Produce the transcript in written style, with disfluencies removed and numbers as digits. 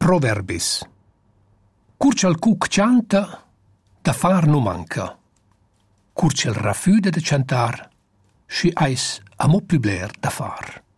Proverbis. Curcial cuc cianta, da far non manca. Curcial rafude de cantar, sci eis a mo più bler da far.